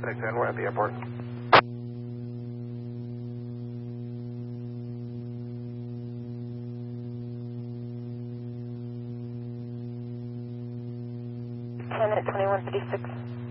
6, and we're at the airport. Ten at 2156.